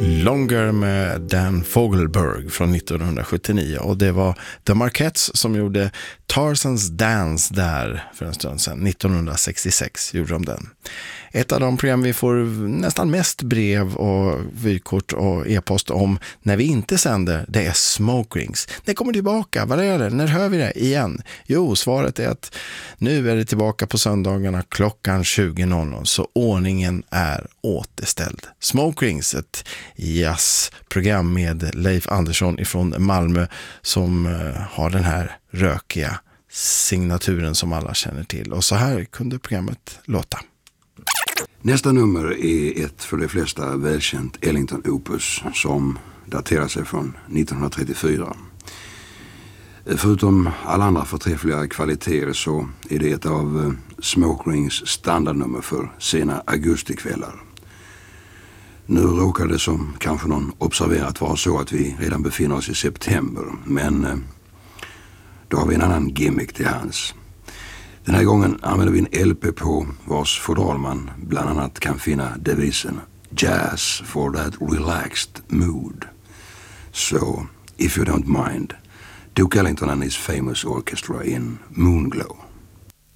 Longer med Dan Fogelberg från 1979, och det var The Marquettes som gjorde Tarzan's Dance där för en stund sedan. 1966 gjorde de den. Ett av de program vi får nästan mest brev och vykort och e-post om när vi inte sänder, det är Smoke Rings. Det kommer tillbaka, vad är det? När hör vi det igen? Jo, svaret är att nu är det tillbaka på söndagarna klockan 20.00, så ordningen är återställd. Smoke Rings, ett jazzprogram med Leif Andersson ifrån Malmö som har den här rökiga signaturen som alla känner till. Och så här kunde programmet låta. Nästa nummer är ett för de flesta välkänt Ellington Opus som daterar sig från 1934. Förutom alla andra förträffliga kvaliteter så är det ett av Smoke Rings standardnummer för sena augustikvällar. Nu råkar det, som kanske någon observerat, vara så att vi redan befinner oss i september, men då har vi en annan gimmick till hands. Den här gången använder vi en LP på vars fodral man bland annat kan finna devisen Jazz for that relaxed mood. So, if you don't mind, Duke Ellington and his famous orchestra in Moonglow.